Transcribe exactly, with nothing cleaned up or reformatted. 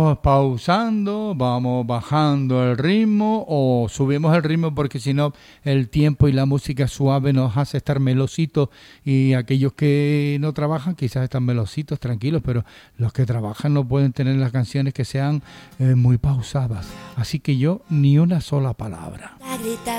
pausando, vamos bajando el ritmo o subimos el ritmo porque si no el tiempo y la música suave nos hace estar melositos y aquellos que no trabajan quizás están melositos, tranquilos, pero los que trabajan no pueden tener las canciones que sean eh, muy pausadas. Así que yo ni una sola palabra.